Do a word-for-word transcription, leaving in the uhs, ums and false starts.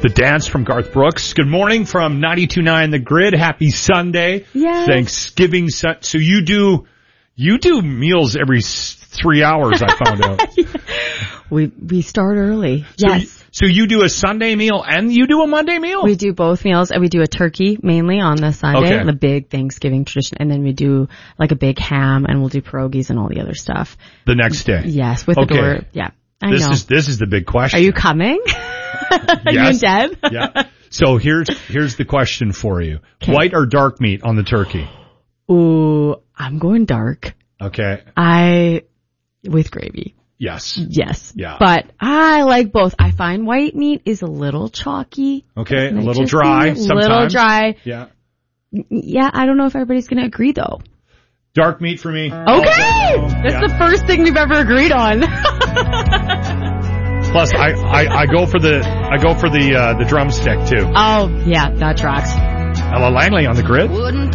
The Dance from Garth Brooks. Good morning from ninety-two point nine The Grid. Happy Sunday. Yes. Thanksgiving. Su- so you do, you do meals every s- three hours, I found out. Yeah. We, we start early. So Yes. You, so you do a Sunday meal and you do a Monday meal? We do both meals, and we do a turkey mainly on the Sunday, Okay. the big Thanksgiving tradition, and then we do like a big ham, and we'll do pierogies and all the other stuff. The next day. Yes, with Okay. the door. Yeah, I This know. is, this is the big question. Are you coming? Are you and Yes. Deb? Yeah. So here's, here's the question for you. Okay. White or dark meat on the turkey? Ooh, I'm going dark. Okay. I, with gravy. Yes. Yes. Yeah. But I like both. I find white meat is a little chalky. Okay. A Might little just dry be A sometimes. little dry. Yeah. Yeah, I don't know if everybody's going to agree though. Dark meat for me. Okay! Also, That's yeah. the first thing we've ever agreed on. Plus, I, I, I go for the I go for the uh, the drumstick too. Oh, yeah, that tracks. Ella Langley on the Grid.